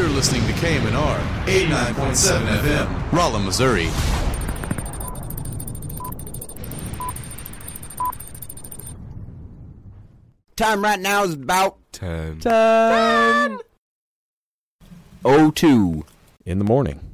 listening to KMNR 89.7 FM, Rolla, Missouri. Time right now is about 10. 10:02 In the morning.